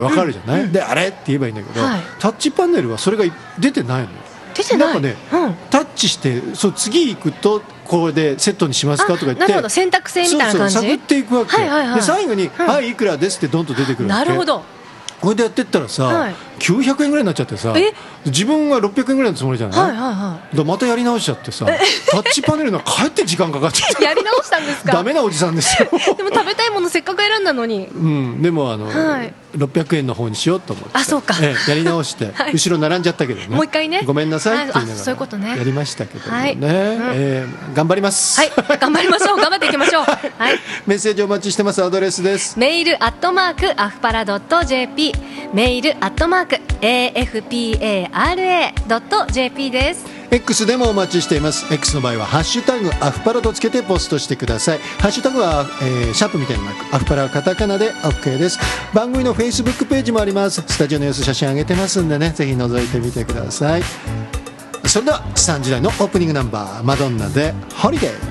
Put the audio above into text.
分かるじゃない、であれって言えばいいんだけど、タッチパネルはそれが出てないのよ。 出てない。 なんかね、タッチしてそう次行くとこれでセットにしますかとか言って、 なるほど、選択制みたいな感じ。 そうそう、探っていくわけ、で最後に、はいいくらですってドンと出てくるわけ。 なるほど。 これでやってったらさ、900円ぐらいになっちゃってさ、自分が600円ぐらいのつもりじゃない、だまたやり直しちゃってさ、タッチパネルが帰って時間かかっちゃってやり直したんですか。 ダメなおじさんですよでも食べたいものせっかく選んだのに、 でも600円の方にしようと思って、 あ、そうか、 やり直して後ろ並んじゃったけどね、 もう一回ね、 ごめんなさいって言いながらやりましたけどね、頑張ります。 頑張りましょう、頑張っていきましょう。 メッセージお待ちしてます。アドレスです。 メールアフパラ .jp、 メールAFPARA.jp です。 X でもお待ちしています。 X の場合はハッシュタグアフパラとつけてポストしてください。ハッシュタグは、シャープみたいなマーク、アフパラはカタカナで OK です。番組の Facebook ページもあります。スタジオの様子写真上げてますんでね、ぜひ覗いてみてください。それでは3時台のオープニングナンバー、マドンナでホリデー。